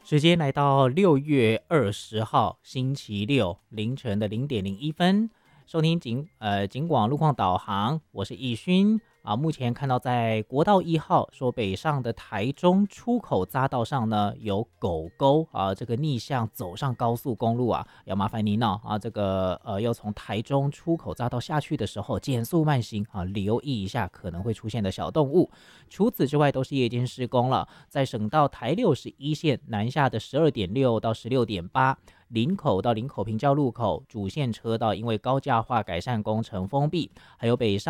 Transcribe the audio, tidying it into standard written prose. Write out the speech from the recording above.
时间来到6月20号星期六凌晨的0点01分，收听警广路况导航，我是易勋啊。目前看到在国道1号说北上的台中出口匝道上呢有狗狗啊，这个逆向走上高速公路啊，要麻烦您啊，这个要从台中出口匝道下去的时候减速慢行啊，留意一下可能会出现的小动物。除此之外都是夜间施工了，在省道台61线南下的12.6到16.8，林口到林口平交路口主线车道因为高架化改善工程封闭，还有北上